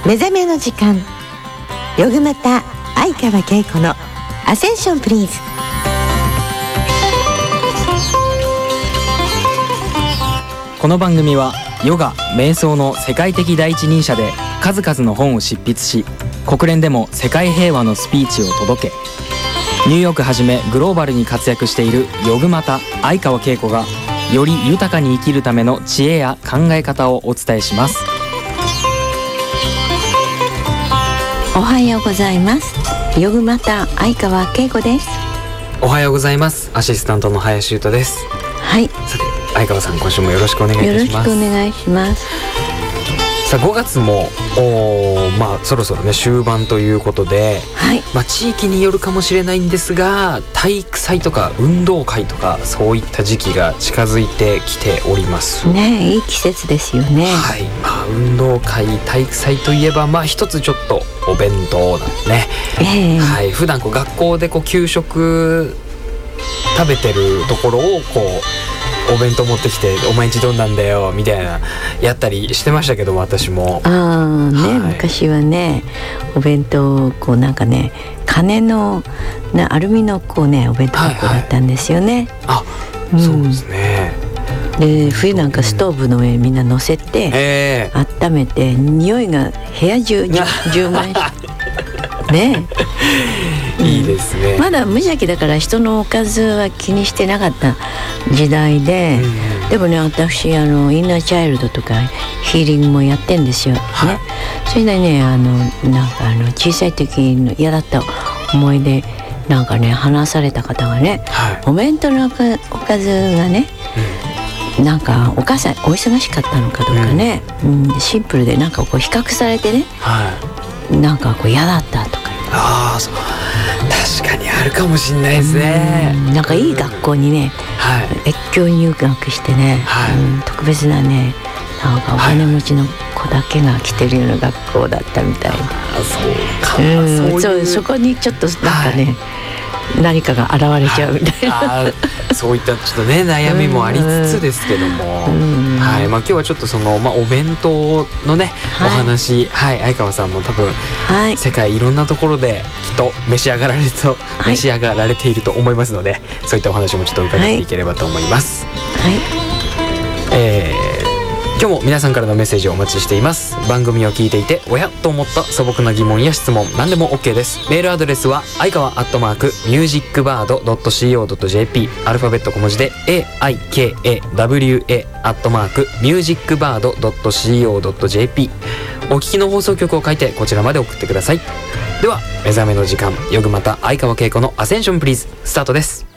目覚めの時間、よぐまた相川恵子のアセンションプリーズ。 この番組はヨガ・瞑想の世界的第一人者で数々の本を執筆し、国連でも世界平和のスピーチを届け、ニューヨークはじめグローバルに活躍しているヨグマタ相川恵子がより豊かに生きるための知恵や考え方をお伝えします。 おはようございます。ヨグマタ相川恵子です。 おはようございます。アシスタントの林優斗です。 はい、 さて相川さん、今週もよろしくお願いいたします。 よろしくお願いします。 さあ5月もそろそろね終盤ということで、 はい、 地域によるかもしれないんですが、体育祭とか運動会とかそういった時期が近づいてきておりますね。いい季節ですよね。 はい、運動会、体育祭といえば一つちょっとお弁当なんですね。はい、普段学校で給食食べてるところをお弁当持ってきて、お前んちどんなんだよみたいなやったりしてましたけど、私も昔はね、お弁当鐘のアルミのお弁当箱だったんですよね。 そうですね。 で冬なんかストーブの上にみんな乗せて、温めて匂いが部屋中に充満してね。 いいですね。 まだ無邪気だから人のおかずは気にしてなかった時代で、でもね、私インナーチャイルドとかヒーリングもやってんですよ、ね。それでね、小さい時の嫌だった思い出話された方がね、お弁当のおかずがね、お母さんお忙しかったのかどうかね、シンプルで比較されてね、嫌だったとか。 確かにあるかもしれないですね。 いい学校にね、越境入学してね、特別なね、お金持ちの子だけが来てるような学校だったみたいな。そこにちょっと何かが現れちゃうみたいな、 そういったちょっとね悩みもありつつですけども、今日はちょっとそのお弁当のねお話、相川さんも多分、世界いろんなところできっと召し上がられていると思いますので、そういったお話もちょっと伺っていければと思います。今日も皆さんからのメッセージをお待ちしています。番組を聞いていておやと思った素朴な疑問や質問、何でも OK です。メールアドレスは相川@musicbird.co.jp、 アルファベット小文字で AIKAWA @musicbird.co.jp、 お聞きの放送局を書いてこちらまで送ってください。では目覚めの時間、よぐまた相川恵子のアセンションプリーズスタートです。